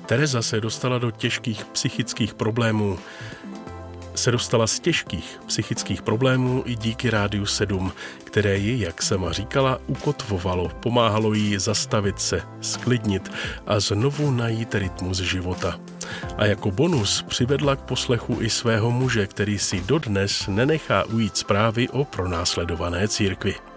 Tereza se dostala z těžkých psychických problémů i díky Rádiu 7, které ji, jak sama říkala, ukotvovalo, pomáhalo jí zastavit se, sklidnit a znovu najít rytmus života. A jako bonus přivedla k poslechu i svého muže, který si dodnes nenechá ujít zprávy o pronásledované církvi.